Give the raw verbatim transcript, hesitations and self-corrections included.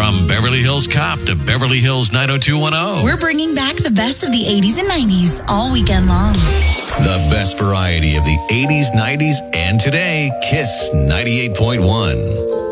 From Beverly Hills Cop to Beverly Hills nine oh two one oh. We're bringing back the best of the eighties and nineties all weekend long. The best variety of the eighties, nineties, and today. Kiss ninety-eight point one.